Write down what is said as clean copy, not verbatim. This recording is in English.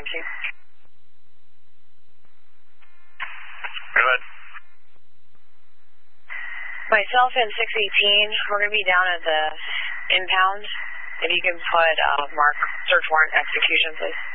you. Go ahead. Myself and 618, we're going to be down at the impound. If you can put mark search warrant execution, please.